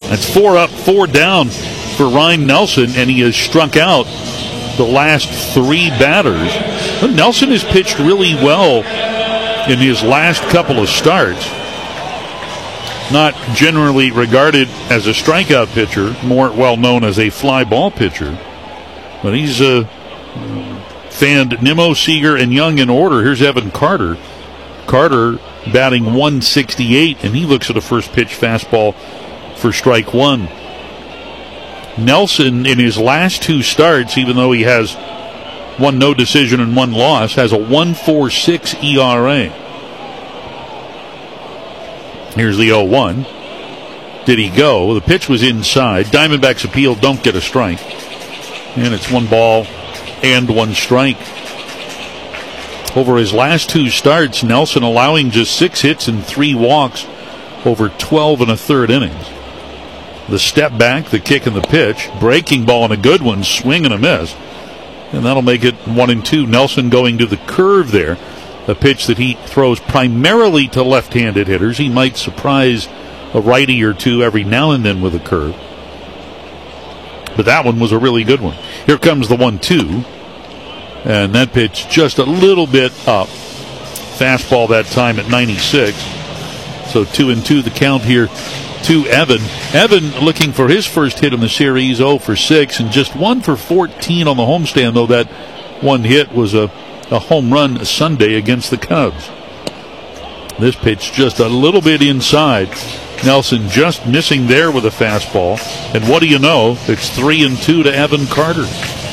It's 4 up, 4 down for Ryan Nelson, and he has struck out the last 3 batters. But Nelson has pitched really well in his last couple of starts. Not generally regarded as a strikeout pitcher, more well known as a fly ball pitcher. But he's fanned Nimmo, Seager, and Young in order. Here's Evan Carter. Carter batting 168, and he looks at a first pitch fastball for strike 1. Nelson, in his last 2 starts, even though he has 1 no decision and 1 loss, has a 1.46 ERA. Here's the 0-1. Did he go? The pitch was inside. Diamondbacks appeal, don't get a strike. And it's 1 ball and 1 strike. Over his last 2 starts, Nelson allowing just 6 hits and 3 walks over 12 1/3 innings. The step back, the kick and the pitch, breaking ball and a good one, swing and a miss. And that'll make it 1-2. Nelson going to the curve there. A pitch that he throws primarily to left-handed hitters. He might surprise a righty or 2 every now and then with a curve. But that one was a really good one. Here comes the 1-2. And that pitch just a little bit up. Fastball that time at 96. So 2-2 the count here to Evan. Evan looking for his first hit in the series, 0 for 6, and just 1 for 14 on the homestand, though that 1 hit was a home run Sunday against the Cubs. This pitch just a little bit inside. Nelson just missing there with a fastball. And what do you know? It's 3-2 to Evan Carter.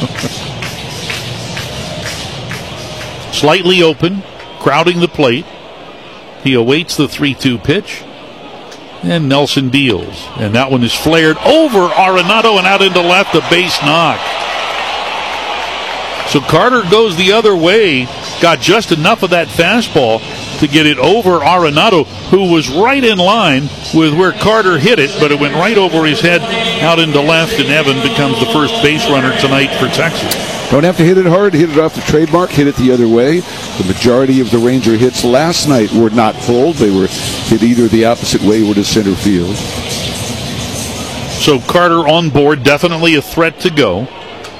Slightly open, crowding the plate. He awaits the 3-2 pitch. And Nelson deals. And that one is flared over Arenado and out into left, a base knock. So Carter goes the other way, got just enough of that fastball to get it over Arenado, who was right in line with where Carter hit it, but it went right over his head out into left, and Evan becomes the first base runner tonight for Texas. Don't have to hit it hard, hit it off the trademark, hit it the other way. The majority of the Ranger hits last night were not pulled. They were hit either the opposite way or to center field. So Carter on board, definitely a threat to go.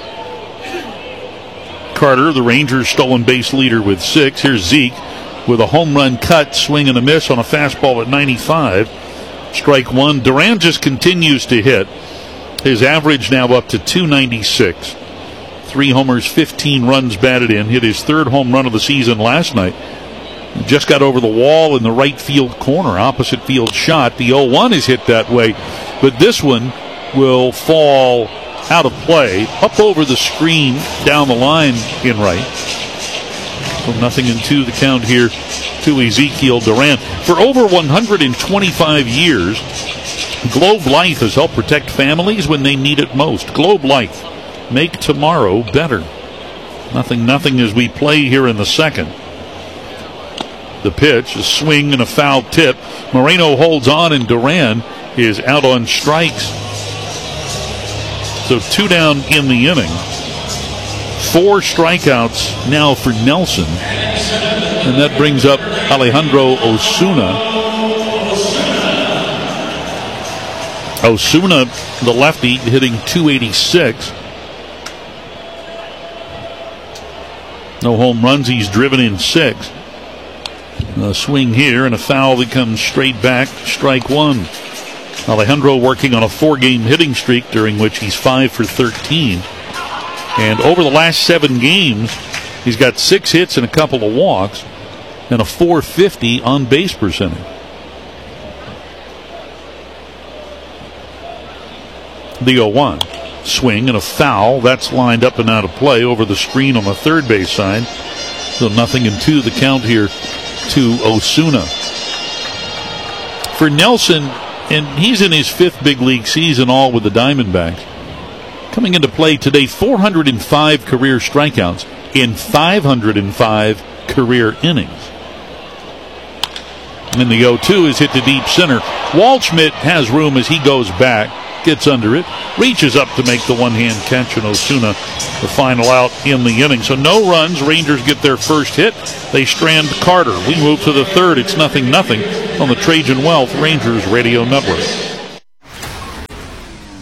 Carter, the Rangers' stolen base leader with 6. Here's Zeke with a home run cut, swing and a miss on a fastball at 95. Strike 1. Duran just continues to hit. His average now up to 296. 3 homers, 15 runs batted in. Hit his 3rd home run of the season last night. Just got over the wall in the right field corner. Opposite field shot. The 0-1 is hit that way. But this one will fall out of play, up over the screen, down the line in right. So 0-2 the count here to Ezekiel Duran. For over 125 years, Globe Life has helped protect families when they need it most. Globe Life, make tomorrow better. 0-0 as we play here in the 2nd. The pitch, a swing and a foul tip. Moreno holds on, and Duran is out on strikes. So 2 down in the inning. 4 strikeouts now for Nelson. And that brings up Alejandro Osuna. Osuna, the lefty, hitting .286. No home runs. He's driven in 6. A swing here and a foul that comes straight back. Strike 1. Alejandro working on a 4-game hitting streak during which he's 5 for 13. And over the last 7 games, he's got 6 hits and a couple of walks and a .450 on base percentage. The 0-1. Swing and a foul. That's lined up and out of play over the screen on the third base side. So 0-2 the count here to Osuna. For Nelson, and he's in his 5th big league season all with the Diamondbacks. Coming into play today, 405 career strikeouts in 505 career innings. And the 0-2 is hit to deep center. Waldschmidt has room as he goes back, gets under it, reaches up to make the one-hand catch, and Osuna the final out in the inning. So no runs. Rangers get their first hit. They strand Carter. We move to the 3rd. It's 0-0 on the Trajan Wealth Rangers Radio Network.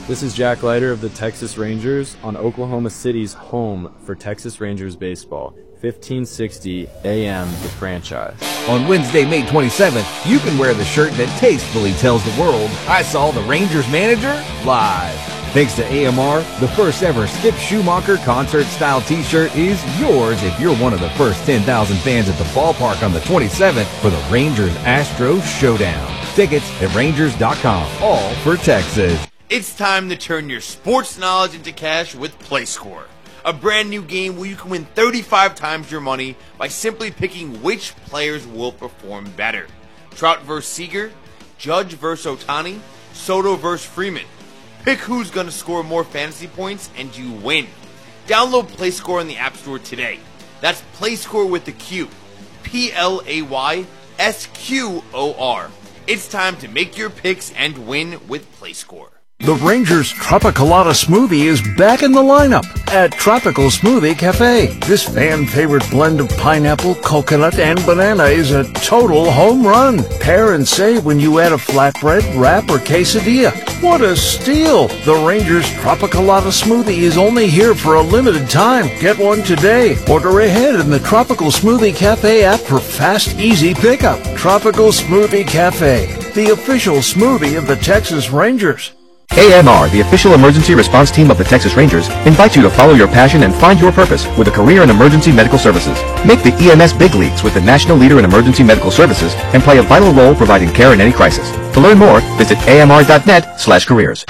This is Jack Leiter of the Texas Rangers on Oklahoma City's home for Texas Rangers baseball, 1560 AM The Franchise. On Wednesday, May 27th, you can wear the shirt that tastefully tells the world, I saw the Rangers manager live. Thanks to AMR, the first ever Skip Schumacher concert-style t-shirt is yours if you're one of the first 10,000 fans at the ballpark on the 27th for the Rangers-Astros Showdown. Tickets at Rangers.com, all for Texas. It's time to turn your sports knowledge into cash with PlayScore, a brand new game where you can win 35 times your money by simply picking which players will perform better. Trout vs. Seager, Judge vs. Ohtani, Soto vs. Freeman. Pick who's going to score more fantasy points and you win. Download PlayScore in the App Store today. That's PlayScore with the Q. PLAYSQOR. It's time to make your picks and win with PlayScore. The Rangers Tropicalata Smoothie is back in the lineup at Tropical Smoothie Cafe. This fan-favorite blend of pineapple, coconut, and banana is a total home run. Pair and save when you add a flatbread, wrap, or quesadilla. What a steal! The Rangers Tropicalata Smoothie is only here for a limited time. Get one today. Order ahead in the Tropical Smoothie Cafe app for fast, easy pickup. Tropical Smoothie Cafe, the official smoothie of the Texas Rangers. AMR, the official emergency response team of the Texas Rangers, invites you to follow your passion and find your purpose with a career in emergency medical services. Make the EMS big leagues with the national leader in emergency medical services and play a vital role providing care in any crisis. To learn more, visit amr.net/careers.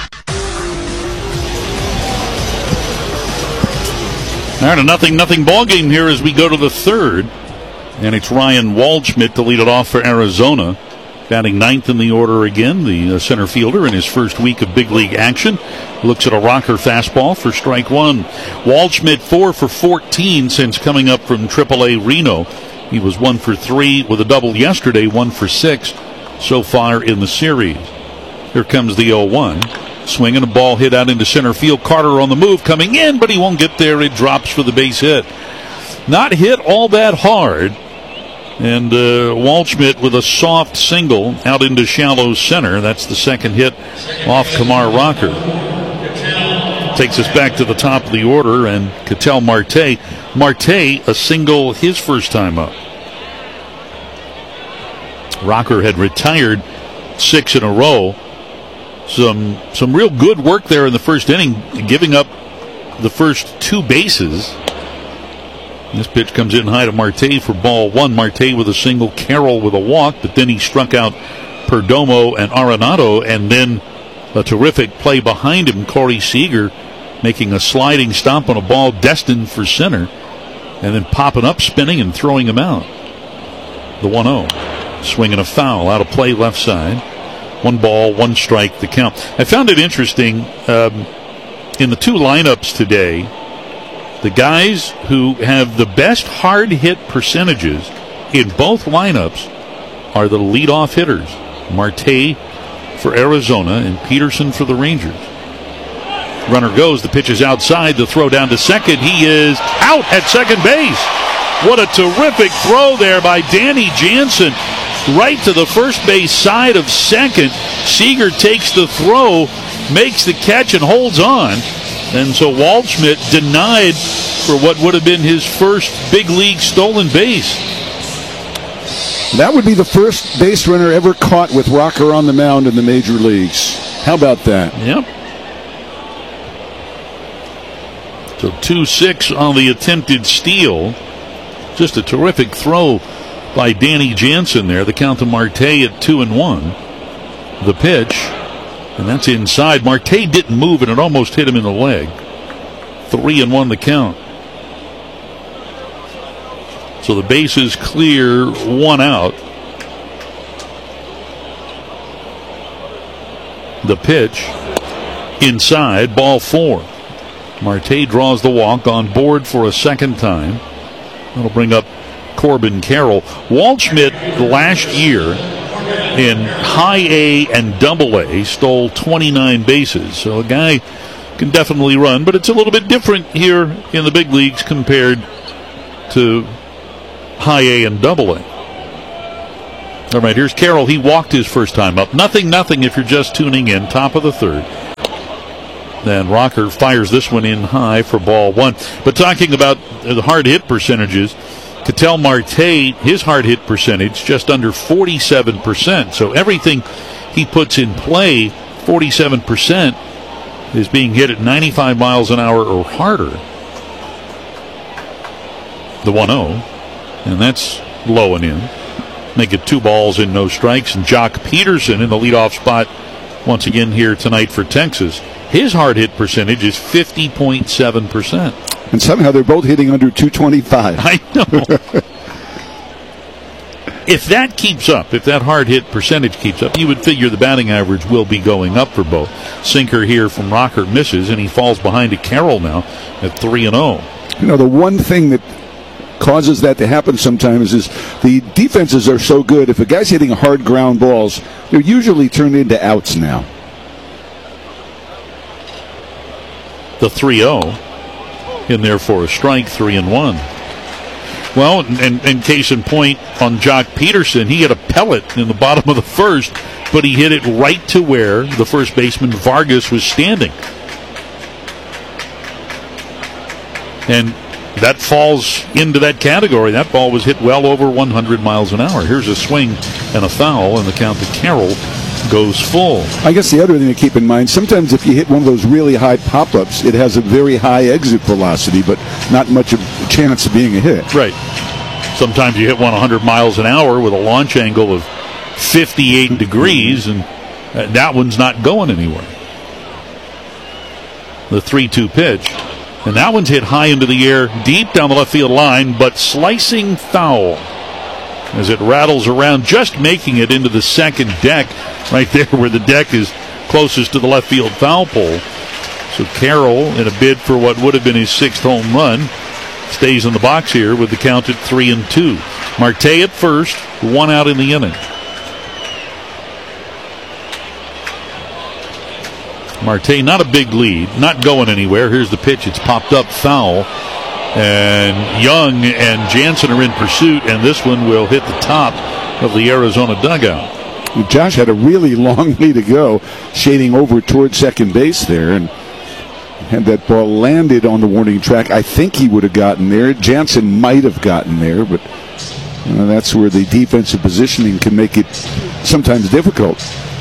All right, a 0-0 ball game here as we go to the third. And it's Ryan Waldschmidt to lead it off for Arizona. Batting ninth in the order again, the center fielder in his first week of big league action. Looks at a rocker fastball for strike one. Waldschmidt 4 for 14 since coming up from AAA Reno. He was 1 for 3 with a double yesterday, 1 for 6 so far in the series. Here comes the 0-1. Swinging a ball hit out into center field. Carter on the move coming in, but he won't get there. It drops for the base hit. Not hit all that hard. And Waldschmidt with a soft single out into shallow center. That's the second hit off Kamar Rocker. Takes us back to the top of the order, and Ketel Marte. Marte, a single his first time up. Rocker had retired 6 in a row. Some real good work there in the first inning, giving up the first 2 bases. This pitch comes in high to Marte for ball one. Marte with a single, Carroll with a walk, but then he struck out Perdomo and Arenado, and then a terrific play behind him, Corey Seager making a sliding stomp on a ball destined for center, and then popping up, spinning, and throwing him out. The 1-0. Swinging a foul out of play left side. 1 ball, 1 strike, the count. I found it interesting in the 2 lineups today. The guys who have the best hard hit percentages in both lineups are the leadoff hitters. Marte for Arizona and Peterson for the Rangers. Runner goes, the pitch is outside, the throw down to second. He is out at second base. What a terrific throw there by Danny Jansen. Right to the first base side of second. Seager takes the throw, makes the catch, and holds on. And so Waldschmidt denied for what would have been his first big league stolen base. That would be the first base runner ever caught with Rocker on the mound in the major leagues. How about that? Yep. So 2-6 on the attempted steal. Just a terrific throw by Danny Jansen there. The count to Marte at 2-1. The pitch. And that's inside. Marte didn't move, and it almost hit him in the leg. 3-1 the count. So the base is clear, 1 out. The pitch inside, ball 4. Marte draws the walk, on board for a second time. That'll bring up Corbin Carroll. Waldschmidt last year in high A and double A stole 29 bases. So a guy can definitely run, but it's a little bit different here in the big leagues compared to high A and double A. All right, here's Carroll. He walked his first time up. 0-0 if you're just tuning in. Top of the third. And Rocker fires this one in high for ball one. But talking about the hard hit percentages, Ketel Marte, his hard hit percentage just under 47%. So everything he puts in play, 47%, is being hit at 95 miles an hour or harder. The 1-0, and that's low and in. Make it 2 balls and no strikes. And Jock Peterson in the leadoff spot once again here tonight for Texas. His hard hit percentage is 50.7%. And somehow they're both hitting under 225. I know. If that keeps up, if that hard hit percentage keeps up, you would figure the batting average will be going up for both. Sinker here from Rocker misses, and he falls behind to Carroll now at 3-0. You know, the one thing that causes that to happen sometimes is the defenses are so good. If a guy's hitting hard ground balls, they're usually turned into outs now. The 3-0 in there for a strike, 3-1. Well, and case in point on Jock Peterson, he hit a pellet in the bottom of the first, but he hit it right to where the first baseman Vargas was standing. And that falls into that category. That ball was hit well over 100 miles an hour. Here's a swing and a foul, and the count to Carroll goes full. I guess the other thing to keep in mind, sometimes if you hit one of those really high pop-ups, it has a very high exit velocity, but not much of a chance of being a hit. Right. Sometimes you hit 100 miles an hour with a launch angle of 58 degrees, and that one's not going anywhere. The 3-2 pitch. And that one's hit high into the air, deep down the left field line, but slicing foul as it rattles around, just making it into the second deck, right there where the deck is closest to the left field foul pole. So Carroll, in a bid for what would have been his 6th home run, stays in the box here with the count at 3-2. Marte at first, 1 out in the inning. Marte, not a big lead, not going anywhere. Here's the pitch. It's popped up foul. And Young and Jansen are in pursuit, and this one will hit the top of the Arizona dugout. Josh had a really long way to go, shading over towards second base there, and had that ball landed on the warning track, I think he would have gotten there. Jansen might have gotten there, but that's where the defensive positioning can make it sometimes difficult.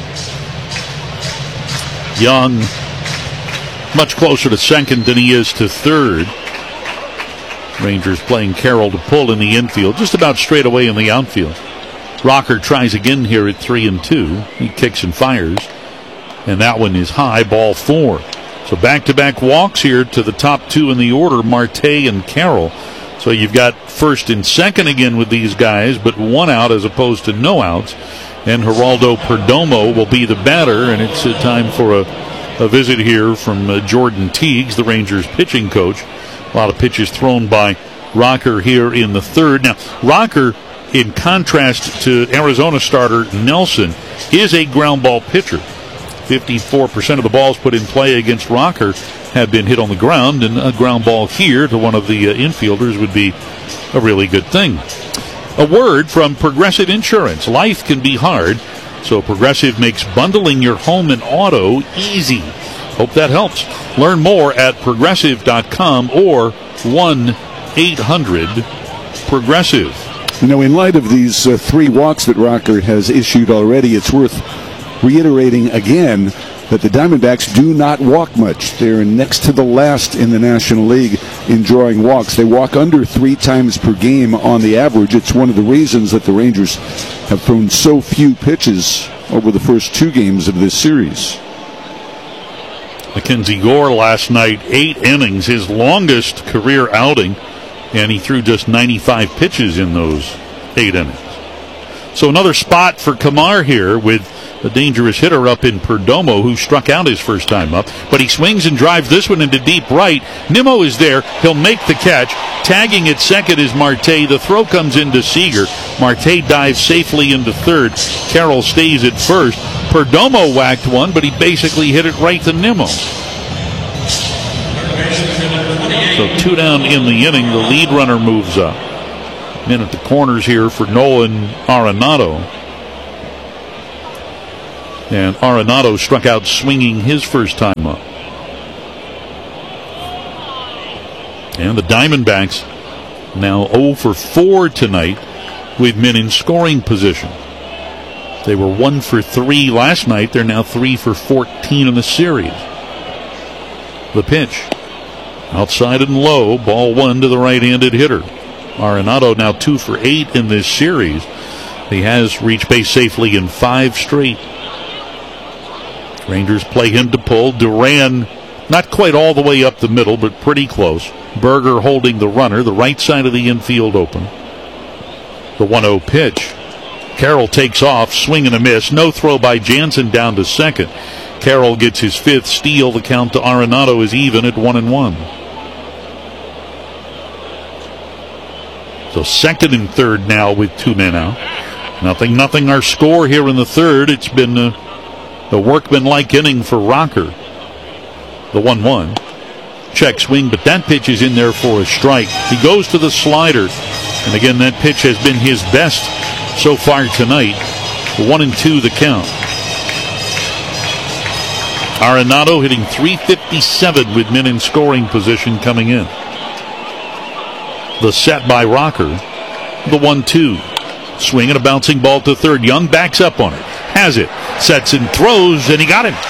Young much closer to second than he is to third. Rangers playing Carroll to pull in the infield, just about straight away in the outfield. Rocker tries again here at 3-2. He kicks and fires, and that one is high, ball 4. So back-to-back walks here to the top 2 in the order, Marte and Carroll. So you've got first and second again with these guys, but 1 out as opposed to no outs. And Geraldo Perdomo will be the batter, and it's time for a visit here from Jordan Teagues, the Rangers pitching coach. A lot of pitches thrown by Rocker here in the third. Now, Rocker, in contrast to Arizona starter Nelson, is a ground ball pitcher. 54% of the balls put in play against Rocker have been hit on the ground, and a ground ball here to one of the infielders would be a really good thing. A word from Progressive Insurance. Life can be hard, so Progressive makes bundling your home and auto easy. Hope that helps. Learn more at Progressive.com or 1-800-PROGRESSIVE. You know, in light of these 3 walks that Rocker has issued already, it's worth reiterating again that the Diamondbacks do not walk much. They're next to the last in the National League in drawing walks. They walk under 3 times per game on the average. It's one of the reasons that the Rangers have thrown so few pitches over the first 2 games of this series. Mackenzie Gore last night, 8 innings, his longest career outing, and he threw just 95 pitches in those 8 innings. So another spot for Kamar here with a dangerous hitter up in Perdomo, who struck out his first time up, but he swings and drives this one into deep right. Nimmo is there. He'll make the catch. Tagging at second is Marte. The throw comes into Seager. Marte dives safely into third. Carroll stays at first. Perdomo whacked one, but he basically hit it right to Nimmo. So 2 down in the inning. The lead runner moves up. In at the corners here for Nolan Arenado. And Arenado struck out swinging his first time up. And the Diamondbacks now 0 for 4 tonight with men in scoring position. They were 1 for 3 last night. They're now 3 for 14 in the series. The pitch. Outside and low. Ball 1 to the right-handed hitter. Arenado now 2 for 8 in this series. He has reached base safely in 5 straight. Rangers play him to pull. Duran not quite all the way up the middle, but pretty close. Berger holding the runner. The right side of the infield open. The 1-0 pitch. Carroll takes off. Swing and a miss. No throw by Jansen down to second. Carroll gets his 5th steal. The count to Arenado is even at 1-1. So second and third now with 2 men out. Nothing our score here in the third. It's been a workmanlike inning for Rocker. The 1-1. Check swing, but that pitch is in there for a strike. He goes to the slider. And again, that pitch has been his best so far tonight. 1-2 the count. Arenado hitting .357 with men in scoring position coming in. The set by Rocker. The 1-2. Swing and a bouncing ball to third. Young backs up on it. Has it. Sets and throws, and he got him.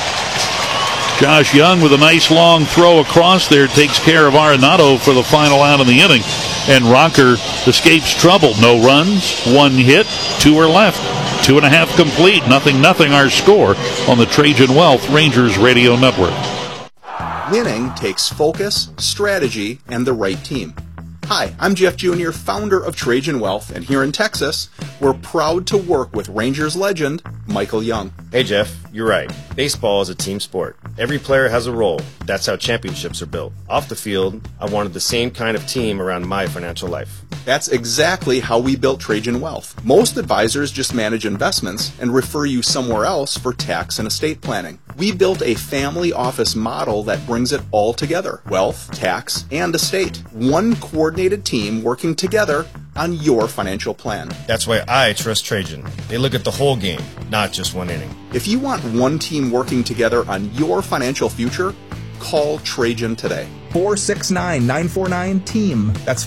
Josh Young with a nice long throw across there takes care of Arenado for the final out of the inning. And Rocker escapes trouble. No runs, 1 hit, 2 are left. 2.5 complete. 0-0 our score on the Trajan Wealth Rangers Radio Network. Winning takes focus, strategy, and the right team. Hi, I'm Jeff Jr., founder of Trajan Wealth, and here in Texas, we're proud to work with Rangers legend Michael Young. Hey Jeff, you're right. Baseball is a team sport. Every player has a role. That's how championships are built. Off the field, I wanted the same kind of team around my financial life. That's exactly how we built Trajan Wealth. Most advisors just manage investments and refer you somewhere else for tax and estate planning. We built a family office model that brings it all together. Wealth, tax, and estate. One coordinated team working together on your financial plan. That's why I trust Trajan. They look at the whole game, not just one inning. If you want one team working together on your financial future, call Trajan today. 469-949-TEAM. That's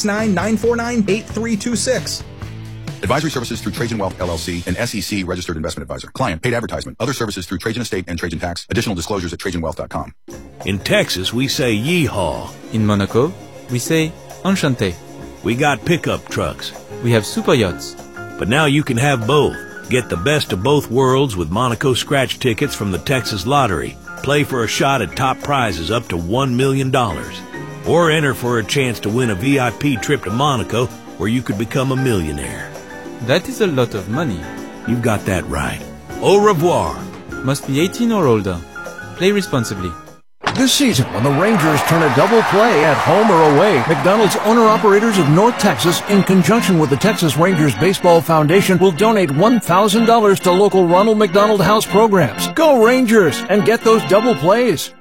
469-949-8326. Advisory services through Trajan Wealth, LLC, an SEC registered investment advisor. Client paid advertisement. Other services through Trajan Estate and Trajan Tax. Additional disclosures at TrajanWealth.com. In Texas, we say yeehaw. In Monaco, we say enchanté. We got pickup trucks. We have super yachts. But now you can have both. Get the best of both worlds with Monaco scratch tickets from the Texas Lottery. Play for a shot at top prizes up to $1 million. Or enter for a chance to win a VIP trip to Monaco where you could become a millionaire. That is a lot of money. You've got that right. Au revoir. Must be 18 or older. Play responsibly. This season, when the Rangers turn a double play at home or away, McDonald's owner-operators of North Texas, in conjunction with the Texas Rangers Baseball Foundation, will donate $1,000 to local Ronald McDonald House programs. Go Rangers and get those double plays.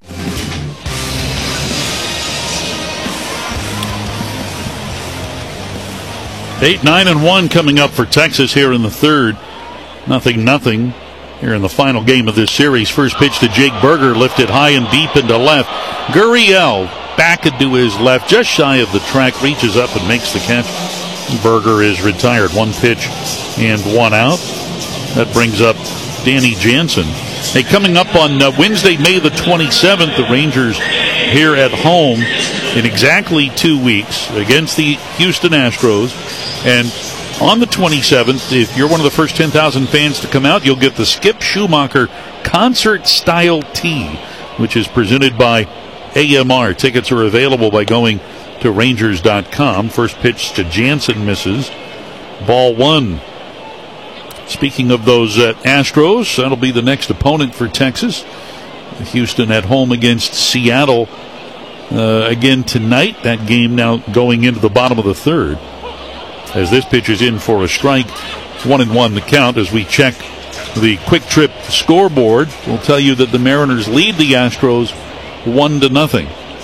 8, 9, and 1 coming up for Texas here in the third. 0-0 here in the final game of this series. First pitch to Jake Berger, lifted high and deep into left. Gurriel back into his left, just shy of the track, reaches up and makes the catch. Berger is retired. 1 pitch and 1 out. That brings up Danny Jansen. Hey, coming up on Wednesday, May the 27th, the Rangers here at home in exactly 2 weeks against the Houston Astros. And on the 27th, if you're one of the first 10,000 fans to come out, you'll get the Skip Schumacher concert-style tee, which is presented by AMR. Tickets are available by going to Rangers.com. First pitch to Jansen misses. Ball 1. Speaking of those Astros, that'll be the next opponent for Texas. Houston at home against Seattle again tonight. That game now going into the bottom of the third. As this pitch is in for a strike, 1-1 the count. As we check the Quick Trip scoreboard, we'll tell you that the Mariners lead the Astros 1-0.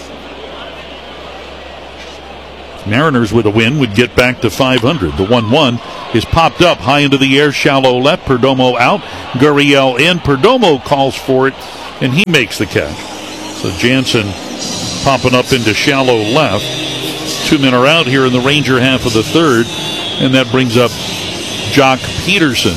Mariners with a win would get back to 500. The 1-1 is popped up high into the air, shallow left. Perdomo out. Gurriel in. Perdomo calls for it, and he makes the catch. So Jansen popping up into shallow left. 2 men are out here in the Ranger half of the third, and that brings up Jock Peterson.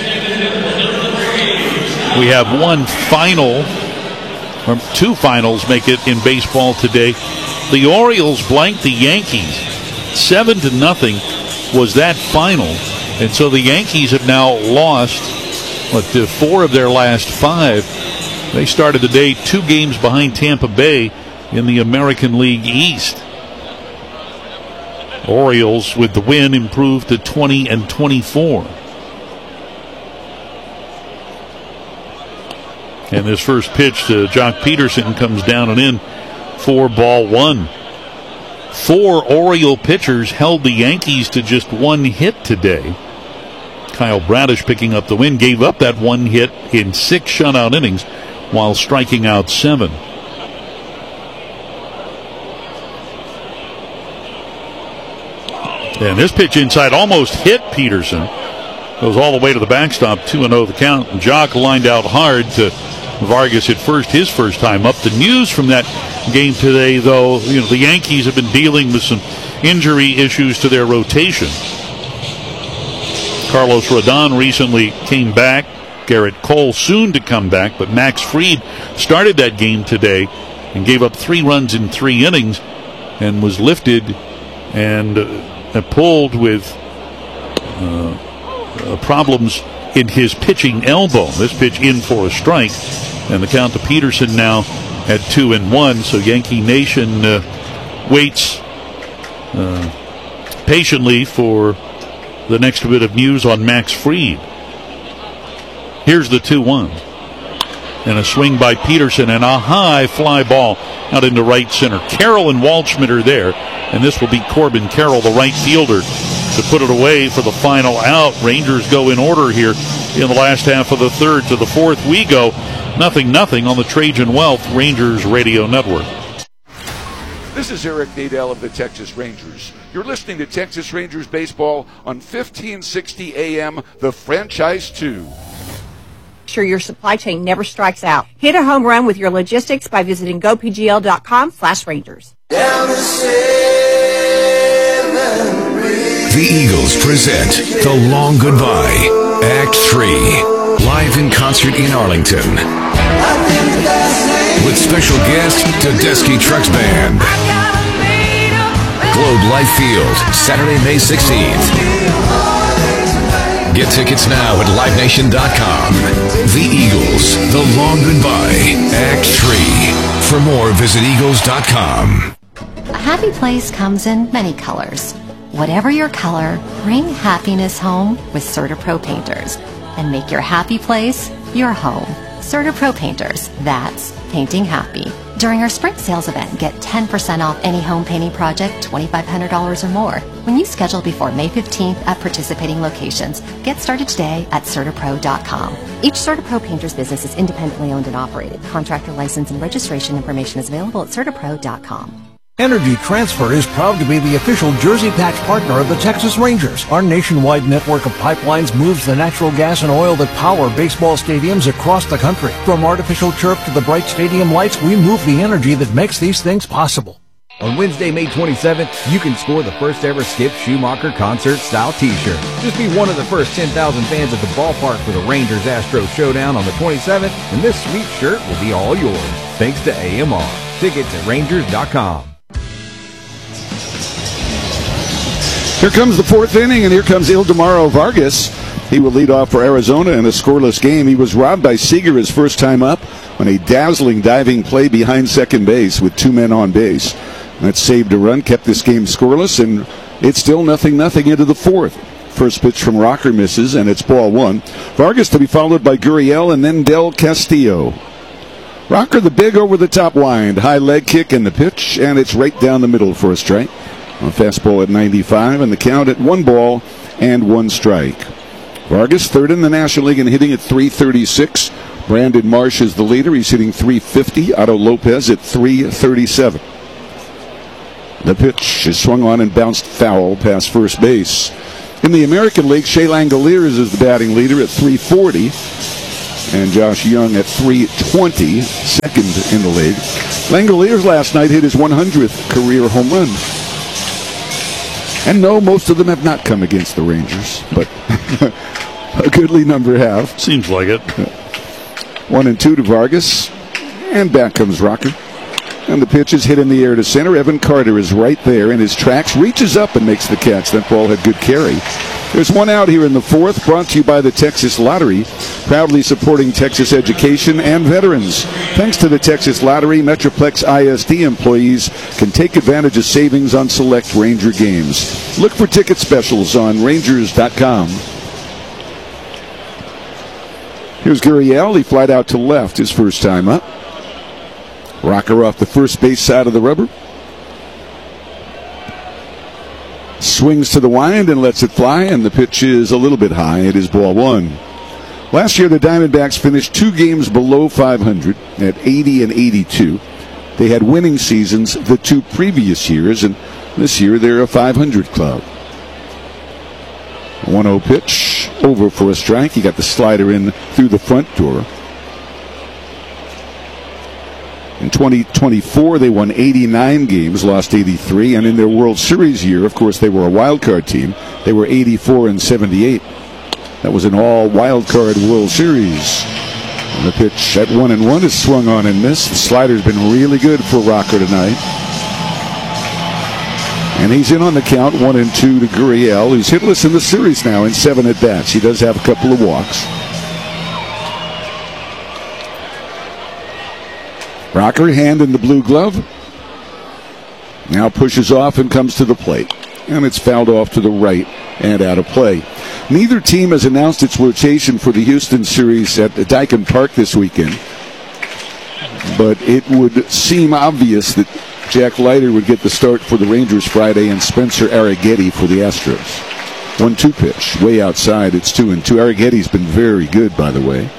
We have one final, or two finals make it in baseball today. The Orioles blanked the Yankees. 7-0 was that final. And so the Yankees have now lost, to 4 of their last 5. They started the day 2 games behind Tampa Bay in the American League East. Orioles, with the win, improved to 20-24. And this first pitch to Jock Peterson comes down and in for ball 1. 4 Oriole pitchers held the Yankees to just 1 hit today. Kyle Bradish picking up the win, gave up that 1 hit in 6 shutout innings while striking out 7. And this pitch inside almost hit Peterson. Goes all the way to the backstop, 2-0 the count. And Jock lined out hard to Vargas at first, his first time up. The news from that game today, though, the Yankees have been dealing with some injury issues to their rotation. Carlos Rodon recently came back. Garrett Cole soon to come back, but Max Fried started that game today and gave up 3 runs in 3 innings and was lifted and pulled with problems in his pitching elbow. This pitch in for a strike, and the count to Peterson now at 2-1. So Yankee Nation waits patiently for the next bit of news on Max Fried. Here's the 2-1. And a swing by Peterson and a high fly ball out into right center. Carroll and Waldschmidt are there, and this will be Corbin Carroll, the right fielder, to put it away for the final out. Rangers go in order here in the last half of the third. To the fourth we go. 0-0 on the Trajan Wealth Rangers Radio Network. This is Eric Nadel of the Texas Rangers. You're listening to Texas Rangers Baseball on 1560 AM, the Franchise 2. Sure your supply chain never strikes out. Hit a home run with your logistics by visiting gopgl.com/Rangers. The Eagles present The Long Goodbye, Act 3, live in concert in Arlington. With special guest, Tedeschi Trucks Band. Globe Life Field, Saturday, May 16th. Get tickets now at LiveNation.com. The Eagles, The Long Goodbye, Act 3. For more, visit Eagles.com. A happy place comes in many colors. Whatever your color, bring happiness home with CertaPro Painters and make your happy place your home. CertaPro Painters, that's painting happy. During our spring sales event, get 10% off any home painting project, $2,500 or more. When you schedule before May 15th at participating locations, get started today at CertaPro.com. Each CertaPro Painters business is independently owned and operated. Contractor license and registration information is available at CertaPro.com. Energy Transfer is proud to be the official Jersey Patch partner of the Texas Rangers. Our nationwide network of pipelines moves the natural gas and oil that power baseball stadiums across the country. From artificial turf to the bright stadium lights, we move the energy that makes these things possible. On Wednesday, May 27th, you can score the first ever Skip Schumacher concert-style t-shirt. Just be one of the first 10,000 fans at the ballpark for the Rangers-Astros showdown on the 27th, and this sweet shirt will be all yours. Thanks to AMR. Tickets at Rangers.com. Here comes the fourth inning, and here comes Ildemaro Vargas. He will lead off for Arizona in a scoreless game. He was robbed by Seager his first time up on a dazzling diving play behind second base with 2 men on base. That saved a run, kept this game scoreless, and it's still 0-0 into the fourth. First pitch from Rocker misses, and it's ball 1. Vargas to be followed by Gurriel and then Del Castillo. Rocker the big over-the-top wind, high leg kick and the pitch, and it's right down the middle for a strike. A fastball at 95, and the count at 1-1 strike. Vargas third in the National League and hitting at 336. Brandon Marsh is the leader. He's hitting 350. Otto Lopez at 337. The pitch is swung on and bounced foul past first base. In the American League, Shea Langoliers is the batting leader at 340. And Josh Young at 320, second in the league. Langoliers last night hit his 100th career home run. And no, most of them have not come against the Rangers, but a goodly number have. Seems like it. 1-2 to Vargas, and back comes Rocker. And the pitch is hit in the air to center. Evan Carter is right there in his tracks, reaches up and makes the catch. That ball had good carry. There's one out here in the fourth, brought to you by the Texas Lottery, proudly supporting Texas education and veterans. Thanks to the Texas Lottery, Metroplex ISD employees can take advantage of savings on select Ranger games. Look for ticket specials on Rangers.com. Here's Gurriel. He flied out to left his first time up. Rocker off the first base side of the rubber. Swings to the wind and lets it fly, and the pitch is a little bit high. It is ball one. Last year, the Diamondbacks finished 2 games below 500 at 80 and 82. They had winning seasons the 2 previous years, and this year they're a 500 club. 1-0 pitch, over for a strike. He got the slider in through the front door. In 2024, they won 89 games, lost 83, and in their World Series year, of course, they were a wild card team. They were 84 and 78. That was an all wild card World Series. And the pitch at 1-1 is swung on and missed. The slider's been really good for Rocker tonight. And he's in on the count, 1-2 to Gurriel, who's hitless in the series now in 7 at-bats. He does have a couple of walks. Rocker, hand in the blue glove. Now pushes off and comes to the plate. And it's fouled off to the right and out of play. Neither team has announced its rotation for the Houston series at Daikin Park this weekend. But it would seem obvious that Jack Leiter would get the start for the Rangers Friday and Spencer Arrighetti for the Astros. 1-2 pitch, way outside. It's 2-2. Arrighetti's been very good, by the way.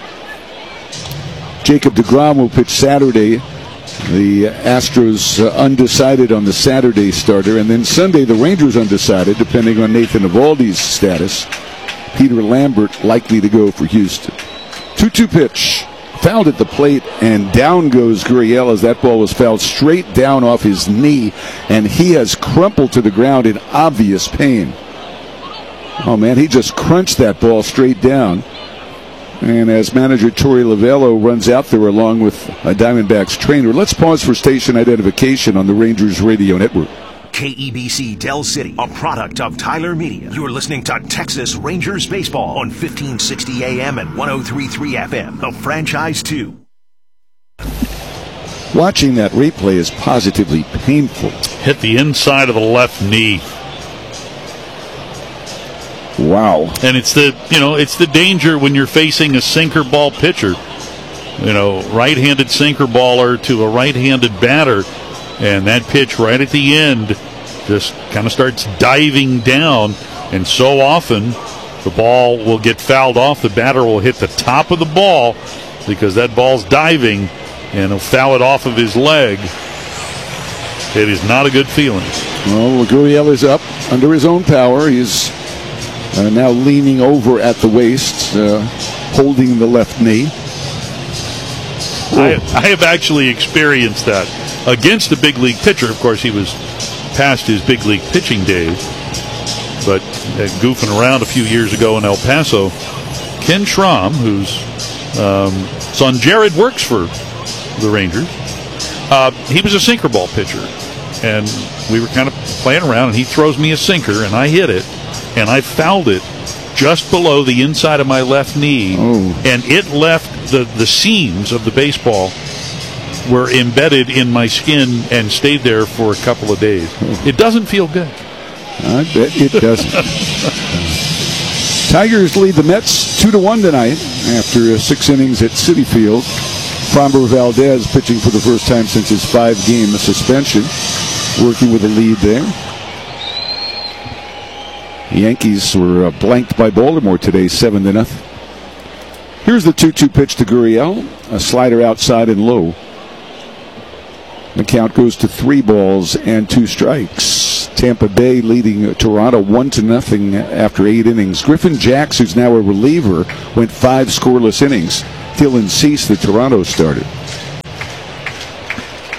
Jacob deGrom will pitch Saturday. The Astros undecided on the Saturday starter. And then Sunday, the Rangers undecided, depending on Nathan Eovaldi's status. Peter Lambert likely to go for Houston. 2-2 pitch. Fouled at the plate, and down goes Gurriel as that ball was fouled straight down off his knee, and he has crumpled to the ground in obvious pain. Oh, man, he just crunched that ball straight down. And as manager Torey Lovello runs out there along with a Diamondbacks trainer, let's pause for station identification on the Rangers Radio Network. KEBC Del City, a product of Tyler Media. You're listening to Texas Rangers Baseball on 1560 AM and 103.3 FM, the franchise 2. Watching that replay is positively painful. Hit the inside of the left knee. Wow. And it's the danger when you're facing a sinker ball pitcher. Right-handed sinker baller to a right-handed batter. And that pitch right at the end just kind of starts diving down. And so often the ball will get fouled off. The batter will hit the top of the ball because that ball's diving, and he'll foul it off of his leg. It is not a good feeling. Well, Gurriel is up under his own power. He's now leaning over at the waist, holding the left knee. I have actually experienced that against a big league pitcher. Of course, he was past his big league pitching days, but goofing around a few years ago in El Paso, Ken Schramm, whose son Jared works for the Rangers, he was a sinker ball pitcher, and we were kind of playing around, and he throws me a sinker, and I hit it, and I fouled it just below the inside of my left knee, and it left the seams of the baseball were embedded in my skin and stayed there for a couple of days. It doesn't feel good. I bet it doesn't. Tigers lead the Mets 2-1 tonight after 6 innings at Citi Field. Framber Valdez pitching for the first time since his 5-game suspension, working with a lead there. The Yankees were blanked by Baltimore today, 7-0. Here's the 2-2 pitch to Gurriel. A slider outside and low. The count goes to 3 balls and 2 strikes. Tampa Bay leading Toronto 1-0 after 8 innings. Griffin Jacks, who's now a reliever, went 5 scoreless innings. Dylan Cease, the Toronto starter.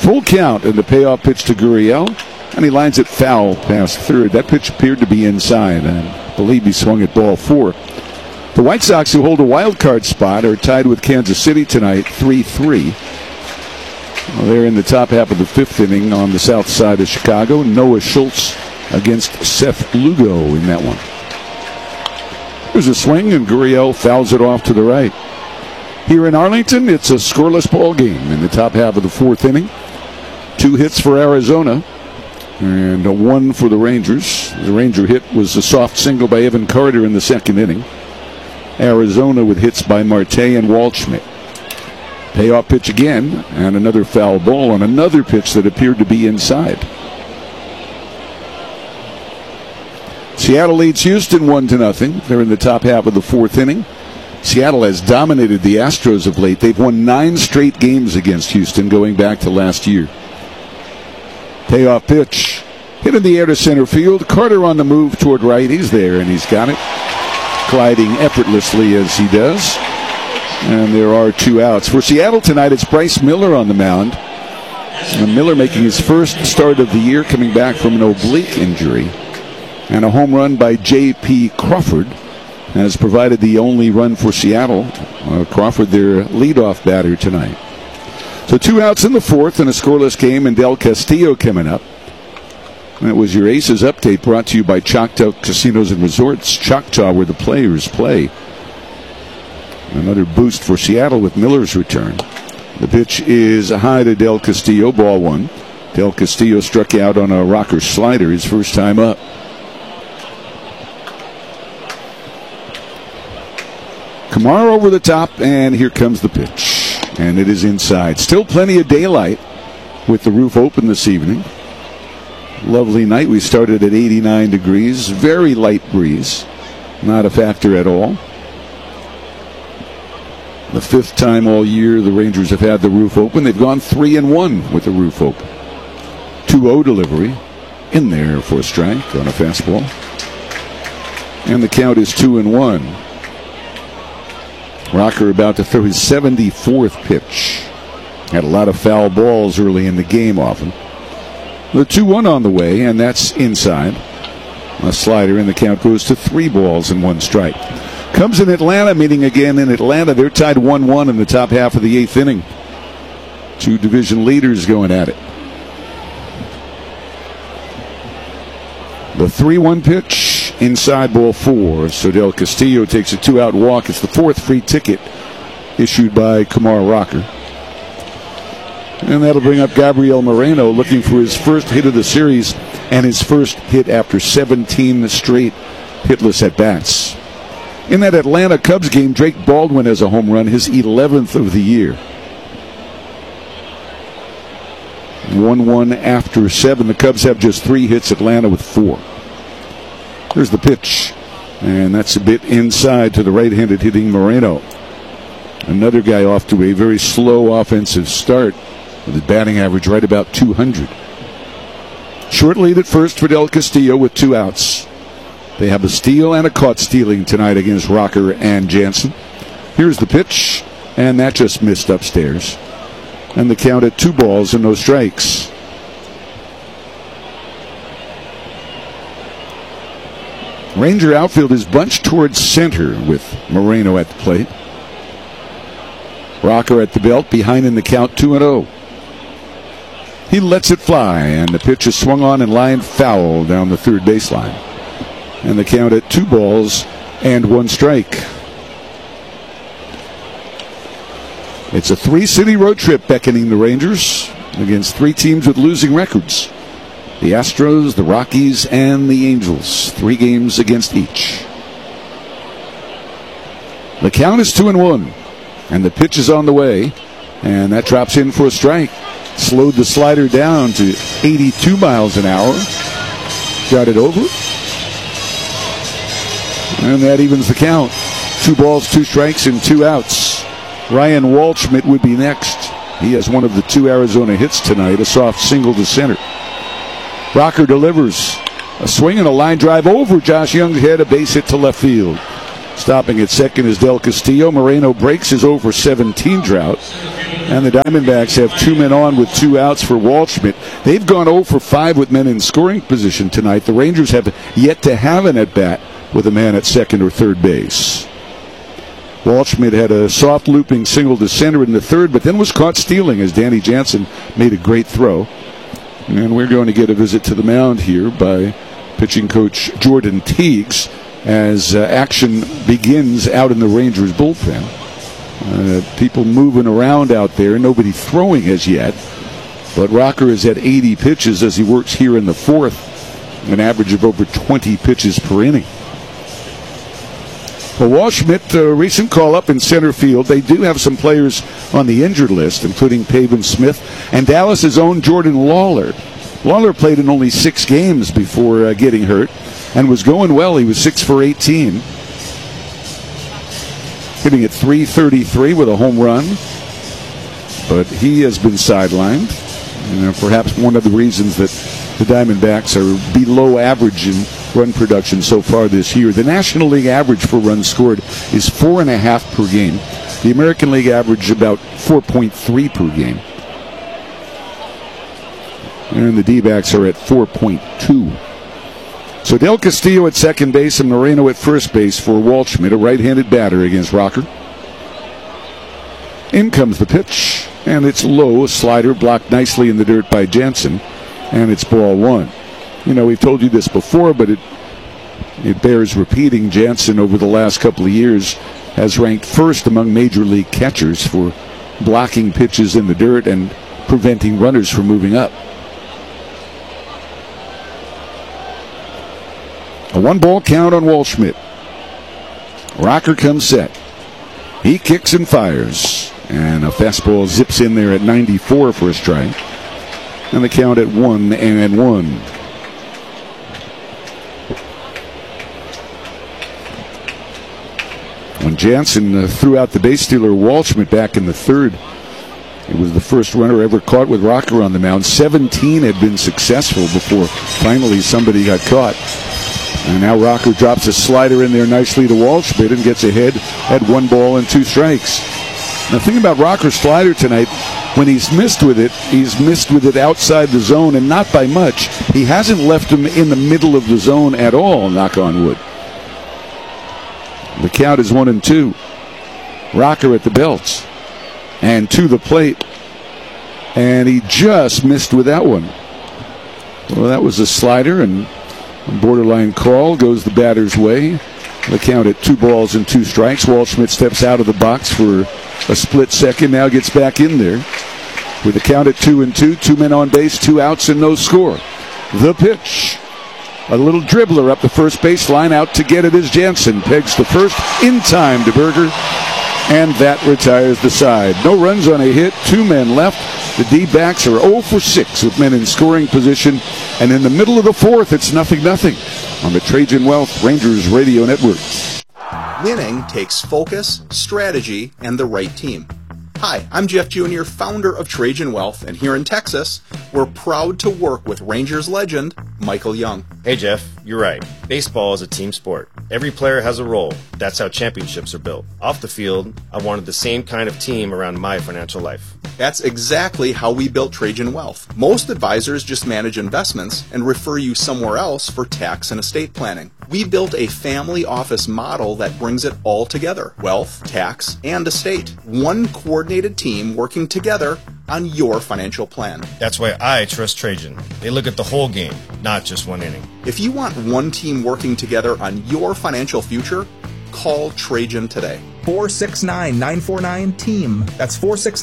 Full count in the payoff pitch to Gurriel, and he lines it foul past third. That pitch appeared to be inside, and I believe he swung at ball 4. The White Sox, who hold a wild card spot, are tied with Kansas City tonight, 3-3. Well, they're in the top half of the 5th inning on the south side of Chicago. Noah Schultz against Seth Lugo in that one. There's a swing, and Gurriel fouls it off to the right. Here in Arlington, it's a scoreless ball game in the top half of the 4th inning. 2 hits for Arizona and 1 for the Rangers. The Ranger hit was a soft single by Evan Carter in the 2nd inning. Arizona with hits by Marte and Waldschmidt. Payoff pitch again, and another foul ball on another pitch that appeared to be inside. Seattle leads Houston 1-0. They're in the top half of the 4th inning. Seattle has dominated the Astros of late. They've won 9 straight games against Houston going back to last year. Payoff pitch. Hit in the air to center field. Carter on the move toward right. He's there, and he's got it. Gliding effortlessly as he does. And there are 2 outs. For Seattle tonight, it's Bryce Miller on the mound. And Miller making his first start of the year, coming back from an oblique injury. And a home run by J.P. Crawford has provided the only run for Seattle. Crawford, their leadoff batter tonight. So 2 outs in the 4th and a scoreless game, and Del Castillo coming up. That was your Aces update, brought to you by Choctaw Casinos and Resorts. Choctaw, where the players play. Another boost for Seattle with Miller's return. The pitch is high to Del Castillo, ball 1. Del Castillo struck out on a rocker slider his first time up. Kamara over the top, and here comes the pitch. And it is inside. Still plenty of daylight with the roof open this evening. Lovely night. We started at 89 degrees. Very light breeze. Not a factor at all. The 5th time all year the Rangers have had the roof open. They've gone 3-1 with the roof open. 2-0 delivery. In there for a strike on a fastball. And the count is 2-1. Rocker about to throw his 74th pitch. Had a lot of foul balls early in the game often. The 2-1 on the way, and that's inside. A slider, and the count goes to 3 balls and 1 strike. Cubs in Atlanta meeting again in Atlanta. They're tied 1-1 in the top half of the 8th inning. 2 division leaders going at it. The 3-1 pitch, inside ball 4. So Del Castillo takes a 2-out walk. It's the 4th free ticket issued by Kumar Rocker. And that'll bring up Gabriel Moreno, looking for his first hit of the series and his first hit after 17 straight hitless at-bats. In that Atlanta Cubs game, Drake Baldwin has a home run, his 11th of the year. 1-1 after 7. The Cubs have just 3 hits, Atlanta with 4. There's the pitch, and that's a bit inside to the right-handed hitting Moreno. Another guy off to a very slow offensive start with his batting average right about 200. Short lead at first for Del Castillo with 2 outs. They have a steal and a caught stealing tonight against Rocker and Jansen. Here's the pitch, and that just missed upstairs. And the count at 2 balls and no strikes. Ranger outfield is bunched towards center with Moreno at the plate. Rocker at the belt, behind in the count, 2-0. He lets it fly, and the pitch is swung on and lined foul down the third baseline. And the count at 2 balls and 1 strike. It's a 3-city road trip beckoning the Rangers against 3 teams with losing records. The Astros, the Rockies, and the Angels. 3 games against each. The count is 2-1. And the pitch is on the way. And that drops in for a strike. Slowed the slider down to 82 miles an hour. Got it over. And that evens the count. 2 balls, 2 strikes, and 2 outs. Ryan Waldschmidt would be next. He has one of the 2 Arizona hits tonight, a soft single to center. Rocker delivers. A swing and a line drive over Josh Young's head, a base hit to left field. Stopping at second is Del Castillo. Moreno breaks his over 17 drought. And the Diamondbacks have 2 men on with 2 outs for Waldschmidt. They've gone 0 for 5 with men in scoring position tonight. The Rangers have yet to have an at-bat with a man at second or third base. Waldschmidt had a soft looping single to center in the third, but then was caught stealing as Danny Jansen made a great throw. And we're going to get a visit to the mound here by pitching coach Jordan Teagues as action begins out in the Rangers bullpen. People moving around out there, nobody throwing as yet. But Rocker is at 80 pitches as he works here in the fourth, an average of over 20 pitches per inning. Well, Waldschmidt, a recent call-up in center field. They do have some players on the injured list, including Pavin Smith and Dallas's own Jordan Lawler. Lawler played in only 6 games before getting hurt and was going well. He was 6 for 18, hitting at .333 with a home run. But he has been sidelined, and perhaps one of the reasons that the Diamondbacks are below average in run production so far this year. The National League average for runs scored is 4.5 per game. The American League average about 4.3 per game. And the D-backs are at 4.2. So Del Castillo at second base and Moreno at first base for Waldschmidt, a right-handed batter against Rocker. In comes the pitch, and it's low, a slider blocked nicely in the dirt by Jansen, and it's ball 1. You know, we've told you this before, but it bears repeating. Jansen, over the last couple of years, has ranked first among major league catchers for blocking pitches in the dirt and preventing runners from moving up. A 1-ball count on Waldschmidt. Rocker comes set. He kicks and fires. And a fastball zips in there at 94 for a strike. And the count at 1-1. When Jansen threw out the base stealer Waldschmidt back in the third, it was the first runner ever caught with Rocker on the mound. 17 had been successful before finally somebody got caught. And now Rocker drops a slider in there nicely to Waldschmidt and gets ahead at 1 ball and 2 strikes. The thing about Rocker's slider tonight, when he's missed with it outside the zone, and not by much. He hasn't left him in the middle of the zone at all, knock on wood. The count is 1-2. Rocker at the belts and to the plate, and he just missed with that one. Well, that was a slider, and a borderline call goes the batter's way. The count at 2 balls and 2 strikes. Waldschmidt steps out of the box for a split second, now gets back in there. With the count at 2-2, 2 men on base, 2 outs, and no score. The pitch. A little dribbler up the first baseline, out to get it is Jansen. Pegs to first in time to Berger, and that retires the side. No runs on a hit, 2 men left. The D-backs are 0 for 6 with men in scoring position, and in the middle of the fourth, it's 0-0 on the Trajan Wealth Rangers Radio Network. Winning takes focus, strategy, and the right team. Hi, I'm Jeff Jr., founder of Trajan Wealth, and here in Texas, we're proud to work with Rangers legend, Michael Young. Hey Jeff, you're right. Baseball is a team sport. Every player has a role. That's how championships are built. Off the field, I wanted the same kind of team around my financial life. That's exactly how we built Trajan Wealth. Most advisors just manage investments and refer you somewhere else for tax and estate planning. We built a family office model that brings it all together: wealth, tax, and estate. One coordinated team working together on your financial plan. That's why I trust Trajan. They look at the whole game, not just one inning. If you want one team working together on your financial future, call Trajan today. 469-949-TEAM. That's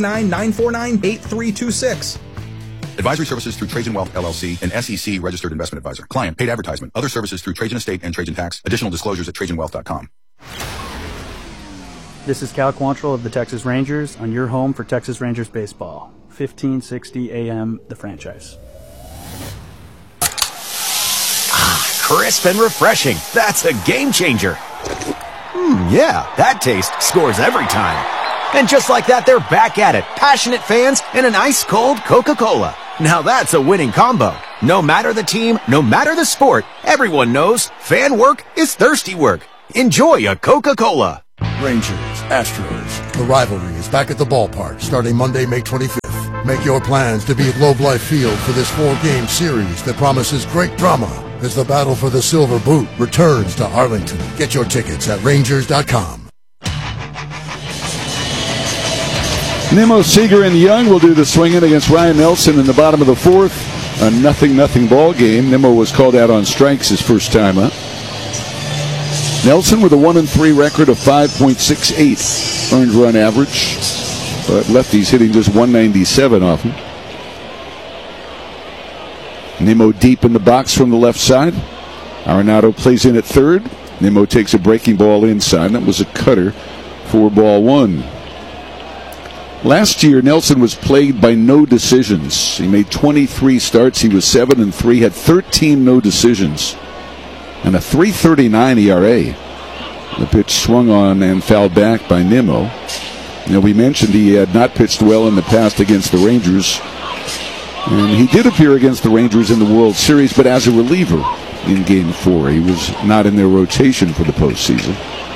469-949-8326. Advisory services through Trajan Wealth, LLC, an SEC registered investment advisor. Client paid advertisement. Other services through Trajan Estate and Trajan Tax. Additional disclosures at TrajanWealth.com. This is Cal Quantrill of the Texas Rangers on your home for Texas Rangers baseball. 1560 AM, The Franchise. Crisp and refreshing. That's a game changer. Yeah, that taste scores every time. And just like that, they're back at it. Passionate fans and an ice-cold Coca-Cola. Now that's a winning combo. No matter the team, no matter the sport, everyone knows fan work is thirsty work. Enjoy a Coca-Cola. Rangers, Astros. The rivalry is back at the ballpark starting Monday, May 25th. Make your plans to be at Globe Life Field for this 4-game series that promises great drama as the battle for the Silver Boot returns to Arlington. Get your tickets at Rangers.com. Nimmo, Seager, and Young will do the swinging against Ryan Nelson in the bottom of the fourth. A 0-0 ball game. Nimmo was called out on strikes his first time up. Nelson with a 1-3 record of 5.68 earned run average, but lefties hitting just 197 off him. Nimmo deep in the box from the left side. Arenado plays in at third. Nimmo takes a breaking ball inside. That was a cutter for ball one. Last year, Nelson was plagued by no decisions. He made 23 starts. He was 7-3, had 13 no decisions, and a 3.39 ERA. The pitch swung on and fouled back by Nimmo. Now, we mentioned he had not pitched well in the past against the Rangers, and he did appear against the Rangers in the World Series, but as a reliever in Game 4. He was not in their rotation for the postseason.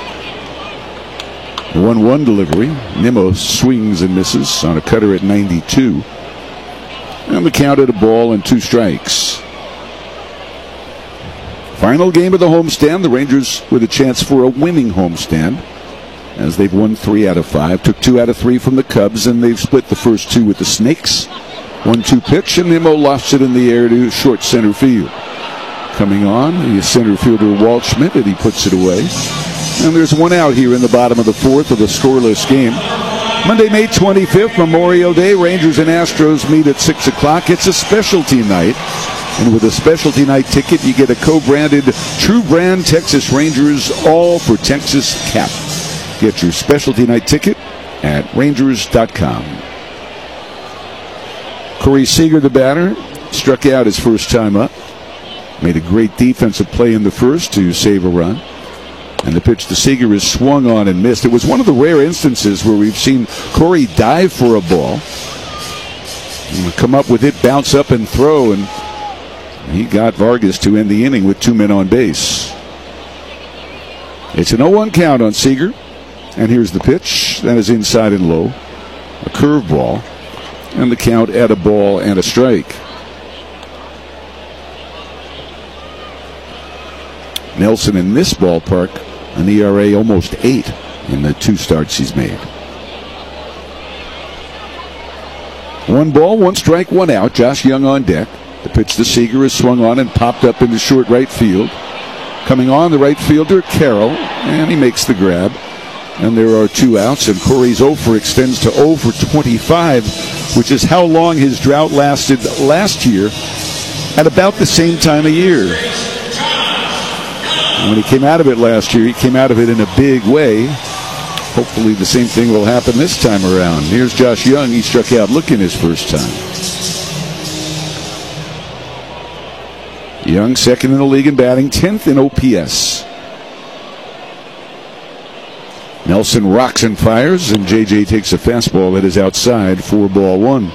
1-1 delivery. Nimmo swings and misses on a cutter at 92. And the count at a ball and 2 strikes. Final game of the homestand. The Rangers with a chance for a winning homestand, as they've won 3 out of 5. Took 2 out of 3 from the Cubs, and they've split the first 2 with the Snakes. 1-2 pitch, and Nimmo lofts it in the air to short center field. Coming on, the center fielder Walt Schmidt, and he puts it away. And there's 1 out here in the bottom of the fourth of a scoreless game. Monday, May 25th, Memorial Day. Rangers and Astros meet at 6 o'clock. It's a specialty night. And with a specialty night ticket, you get a co-branded True Brand Texas Rangers All for Texas cap. Get your specialty night ticket at Rangers.com. Corey Seager, the batter, struck out his first time up. Made a great defensive play in the first to save a run. And the pitch to Seager is swung on and missed. It was one of the rare instances where we've seen Corey dive for a ball, come up with it, bounce up and throw, and he got Vargas to end the inning with 2 men on base. It's an 0-1 count on Seager. And here's the pitch. That is inside and low. A curveball. And the count at a ball and a strike. Nelson in this ballpark, an ERA almost 8 in the 2 starts he's made. 1 ball, 1 strike, 1 out. Josh Young on deck. The pitch to Seager is swung on and popped up into short right field. Coming on, the right fielder, Carroll, and he makes the grab. And there are 2 outs, and Corey's 0 for extends to 0 for 25, which is how long his drought lasted last year at about the same time of year. And when he came out of it last year, he came out of it in a big way. Hopefully the same thing will happen this time around. Here's Josh Young. He struck out looking his first time. Young, second in the league in batting, 10th in OPS. Nelson rocks and fires, and JJ takes a fastball that is outside for ball 1.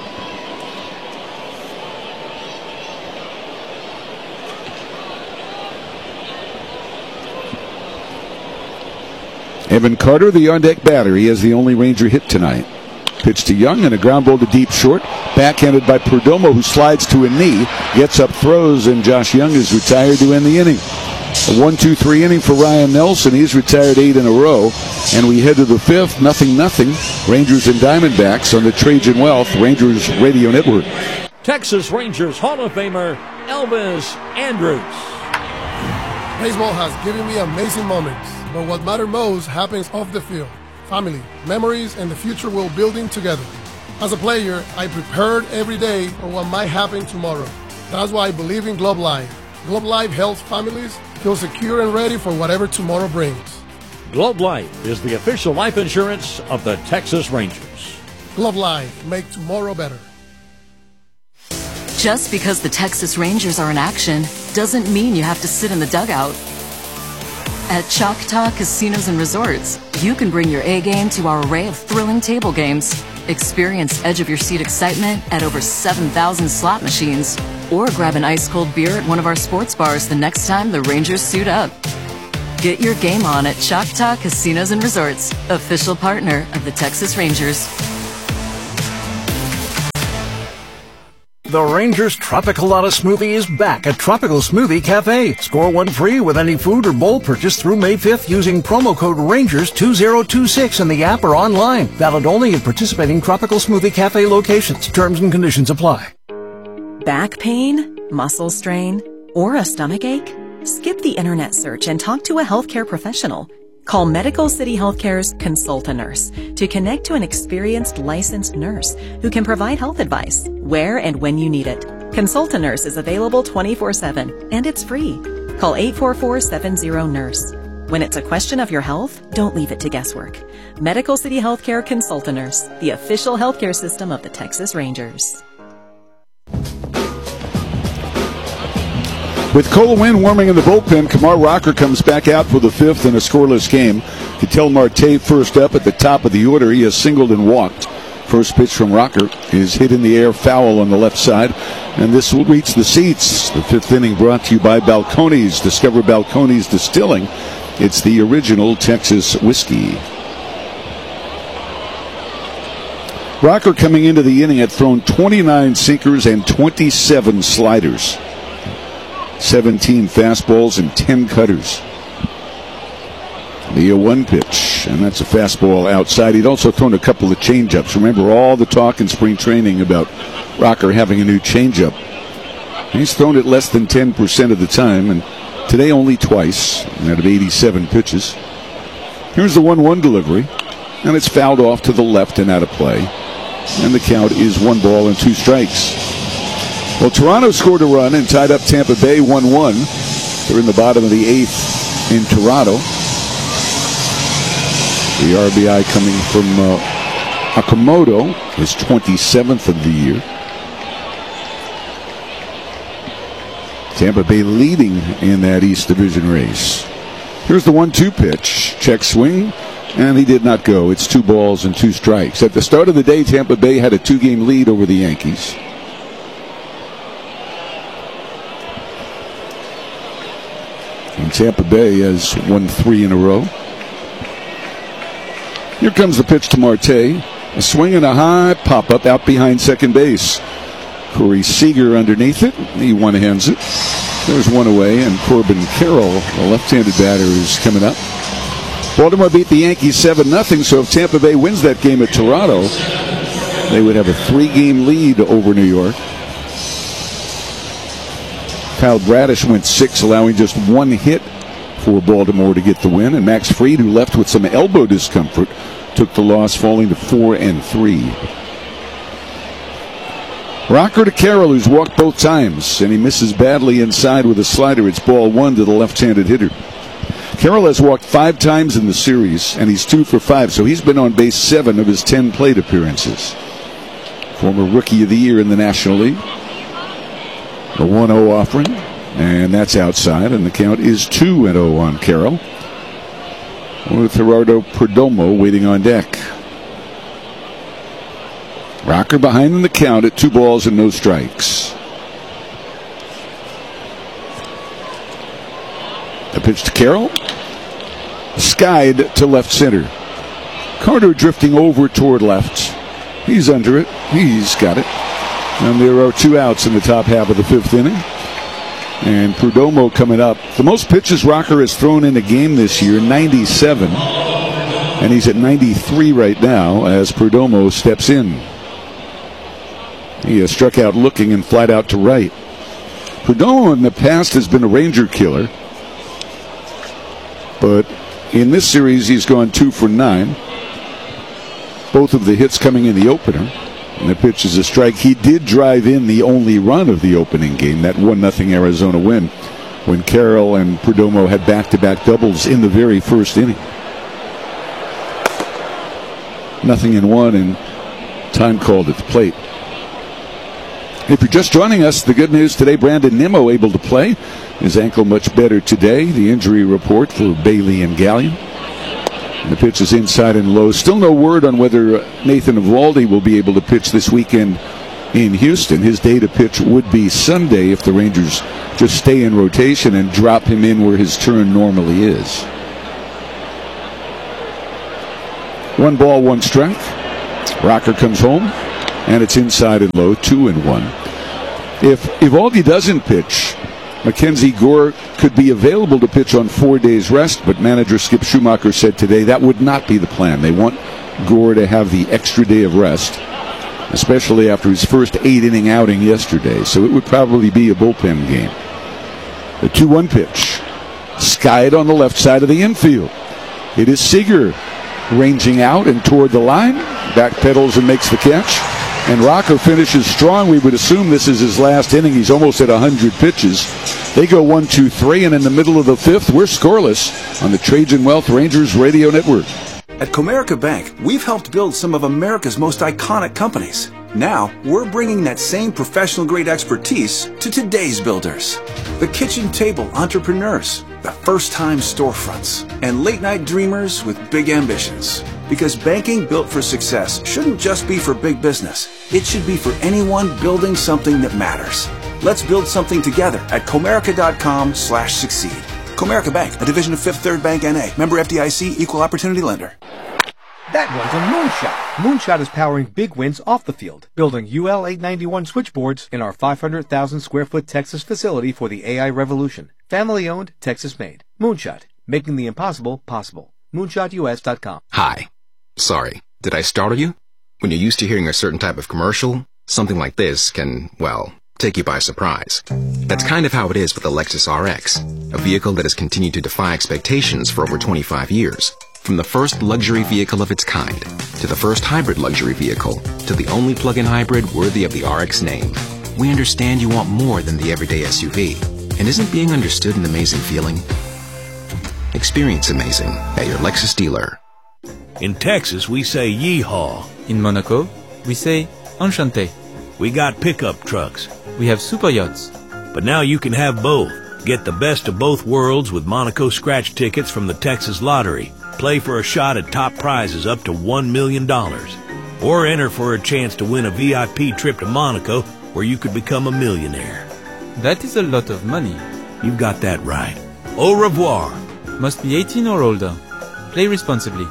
Evan Carter, the on-deck batter. He has the only Ranger hit tonight. Pitch to Young and a ground ball to deep short. Backhanded by Perdomo, who slides to a knee. Gets up, throws, and Josh Young is retired to end the inning. A 1-2-3 inning for Ryan Nelson. He's retired 8 in a row. And we head to the 5th, 0-0. Rangers and Diamondbacks on the Trajan Wealth Rangers Radio Network. Texas Rangers Hall of Famer Elvis Andrus. Baseball has given me amazing moments, but what matters most happens off the field. Family, memories, and the future we're building together. As a player, I prepared every day for what might happen tomorrow. That's why I believe in Globe Life. Globe Life helps families feel secure and ready for whatever tomorrow brings. Globe Life is the official life insurance of the Texas Rangers. Globe Life, make tomorrow better. Just because the Texas Rangers are in action doesn't mean you have to sit in the dugout. At Choctaw Casinos and Resorts, you can bring your A game to our array of thrilling table games. Experience edge-of-your-seat excitement at over 7,000 slot machines. Or grab an ice-cold beer at one of our sports bars the next time the Rangers suit up. Get your game on at Choctaw Casinos and Resorts, official partner of the Texas Rangers. The Rangers Tropicalata Smoothie is back at Tropical Smoothie Cafe. Score one free with any food or bowl purchase through May 5th using promo code RANGERS2026 in the app or online. Valid only at participating Tropical Smoothie Cafe locations. Terms and conditions apply. Back pain, muscle strain, or a stomach ache? Skip the internet search and talk to a healthcare professional. Call Medical City Healthcare's Consult-A-Nurse to connect to an experienced licensed nurse who can provide health advice where and when you need it. Consult-A-Nurse is available 24/7 and it's free. Call 844-70-NURSE. When it's a question of your health, don't leave it to guesswork. Medical City Healthcare Consult-A-Nurse, the official healthcare system of the Texas Rangers. With Colwyn warming in the bullpen, Kamar Rocker comes back out for the fifth in a scoreless game. Ketel Marte first up at the top of the order. He has singled and walked. First pitch from Rocker is hit in the air, foul on the left side, and this will reach the seats. The fifth inning brought to you by Balcones. Discover Balcones Distilling. It's the original Texas whiskey. Rocker coming into the inning had thrown 29 sinkers and 27 sliders. 17 fastballs and 10 cutters. The 0-1 pitch, and that's a fastball outside. He'd also thrown a couple of changeups. Remember all the talk in spring training about Rocker having a new changeup. He's thrown it less than 10% of the time, and today only twice, out of 87 pitches. Here's the 1-1 delivery, and it's fouled off to the left and out of play. And the count is 1 ball and 2 strikes. Well, Toronto scored a run and tied up Tampa Bay 1-1. They're in the bottom of the 8th in Toronto. The RBI coming from Okamoto, his 27th of the year. Tampa Bay leading in that East Division race. Here's the 1-2 pitch. Check swing, and he did not go. It's 2 balls and 2 strikes. At the start of the day, Tampa Bay had a 2-game lead over the Yankees. And Tampa Bay has won 3 in a row. Here comes the pitch to Marte. A swing and a high pop-up out behind second base. Corey Seager underneath it. He one-hands it. There's one away, and Corbin Carroll, the left-handed batter, is coming up. Baltimore beat the Yankees 7-0, so if Tampa Bay wins that game at Toronto, they would have a 3-game lead over New York. Kyle Bradish went 6, allowing just 1 hit for Baltimore to get the win. And Max Fried, who left with some elbow discomfort, took the loss, falling to 4-3. Rocker to Carroll, who's walked both times, and he misses badly inside with a slider. It's ball 1 to the left-handed hitter. Carroll has walked 5 times in the series, and he's 2 for 5, so he's been on base 7 of his 10 plate appearances. Former Rookie of the Year in the National League. A 1-0 offering, and that's outside, and the count is 2-0 on Carroll. With Gerardo Perdomo waiting on deck. Rocker behind in the count at 2 balls and no strikes. The pitch to Carroll. Skied to left center. Carter drifting over toward left. He's under it. He's got it. And there are 2 outs in the top half of the 5th inning. And Perdomo coming up. The most pitches Rocker has thrown in a game this year, 97. And he's at 93 right now as Perdomo steps in. He has struck out looking and flat out to right. Perdomo in the past has been a Ranger killer. But in this series, he's gone 2 for 9. Both of the hits coming in the opener. And the pitch is a strike. He did drive in the only run of the opening game, that 1-0 Arizona win, when Carroll and Perdomo had back-to-back doubles in the very first inning. 0-1, and time called at the plate. If you're just joining us, the good news today, Brandon Nimmo able to play. His ankle much better today. The injury report for Bailey and Gallion. And the pitch is inside and low. Still no word on whether Nathan Eovaldi will be able to pitch this weekend in Houston. His day to pitch would be Sunday if the Rangers just stay in rotation and drop him in where his turn normally is. 1 ball, 1 strike. Rocker comes home, and it's inside and low, 2-1. If Eovaldi doesn't pitch, Mackenzie Gore could be available to pitch on 4 days rest, but manager Skip Schumacher said today that would not be the plan. They want Gore to have the extra day of rest, especially after his first 8-inning outing yesterday, so it would probably be a bullpen game. The 2-1 pitch, skied on the left side of the infield. It is Seager ranging out and toward the line, backpedals and makes the catch. And Rocker finishes strong. We would assume this is his last inning. He's almost at 100 pitches. They go 1, 2, 3, and in the middle of the 5th, we're scoreless on the Trajan Wealth Rangers Radio Network. At Comerica Bank, we've helped build some of America's most iconic companies. Now, we're bringing that same professional-grade expertise to today's builders. The kitchen table entrepreneurs, the first-time storefronts, and late-night dreamers with big ambitions. Because banking built for success shouldn't just be for big business. It should be for anyone building something that matters. Let's build something together at Comerica.com/succeed. Comerica Bank, a division of Fifth Third Bank N.A., member FDIC, equal opportunity lender. That one's a Moonshot. Moonshot is powering big wins off the field, building UL 891 switchboards in our 500,000 square foot Texas facility for the AI revolution. Family owned, Texas made. Moonshot, making the impossible possible. MoonshotUS.com. Hi. Sorry, did I startle you? When you're used to hearing a certain type of commercial, something like this can, well, take you by surprise. That's kind of how it is with the Lexus RX, a vehicle that has continued to defy expectations for over 25 years. From the first luxury vehicle of its kind, to the first hybrid luxury vehicle, to the only plug-in hybrid worthy of the RX name. We understand you want more than the everyday SUV. And isn't being understood an amazing feeling? Experience amazing at your Lexus dealer. In Texas, we say yeehaw. In Monaco, we say enchanté. We got pickup trucks. We have super yachts. But now you can have both. Get the best of both worlds with Monaco scratch tickets from the Texas Lottery. Play for a shot at top prizes up to $1 million. Or enter for a chance to win a VIP trip to Monaco where you could become a millionaire. That is a lot of money. You've got that right. Au revoir. Must be 18 or older. Play responsibly.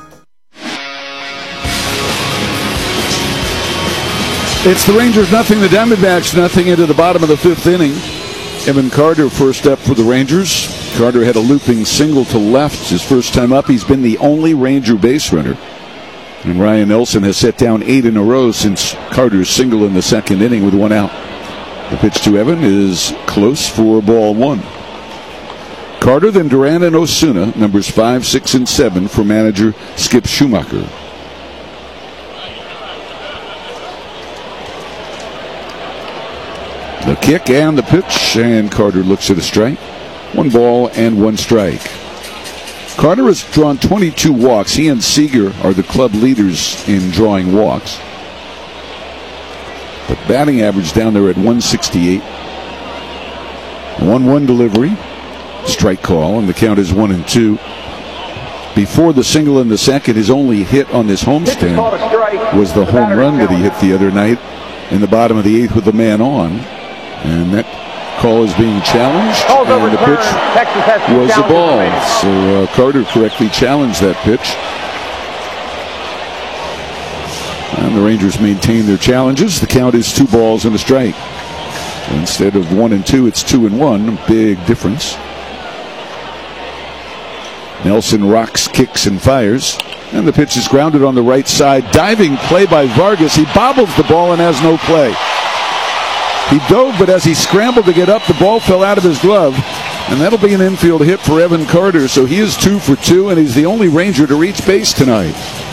It's the Rangers nothing, the Diamondbacks nothing into the bottom of the 5th inning. Evan Carter first up for the Rangers. Carter had a looping single to left his first time up. He's been the only Ranger base runner. And Ryan Nelson has set down 8 in a row since Carter's single in the 2nd inning with 1 out. The pitch to Evan is close for ball 1. Carter, then Duran and Osuna, numbers 5, 6, and 7 for manager Skip Schumacher. The kick and the pitch, and Carter looks at a strike. 1 ball and 1 strike. Carter has drawn 22 walks. He and Seager are the club leaders in drawing walks. But batting average down there at 168. 1-1 delivery. Strike call, and the count is 1-2. Before the single in the 2nd, his only hit on this homestand was the home run that he hit the other night in the bottom of the 8th with the man on. And that call is being challenged, and the pitch was a ball. So Carter correctly challenged that pitch. And the Rangers maintain their challenges. The count is 2 balls and a strike. So instead of 1-2, it's 2-1. Big difference. Nelson rocks, kicks, and fires. And the pitch is grounded on the right side. Diving play by Vargas. He bobbles the ball and has no play. He dove, but as he scrambled to get up, the ball fell out of his glove. And that'll be an infield hit for Evan Carter. So he is 2 for 2, and he's the only Ranger to reach base tonight.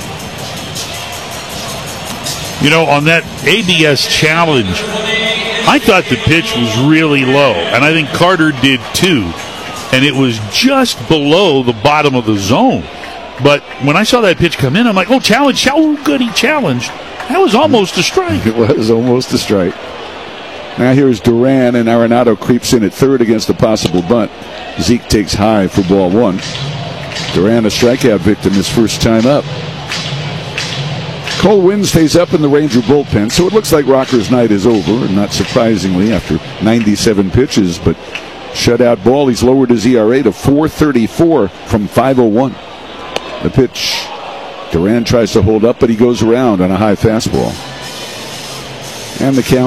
You know, on that ABS challenge, I thought the pitch was really low, and I think Carter did too. And it was just below the bottom of the zone. But when I saw that pitch come in, I'm like, oh, challenge. Oh, good, he challenged. That was almost a strike. It was almost a strike. Now here's Duran, and Arenado creeps in at 3rd against a possible bunt. Zeke takes high for ball 1. Duran, a strikeout victim his first time up. Cold wind stays up in the Ranger bullpen, so it looks like Rocker's night is over, and not surprisingly after 97 pitches, but shutout ball. He's lowered his ERA to 4.34 from 5.01. The pitch, Duran tries to hold up, but he goes around on a high fastball. And the count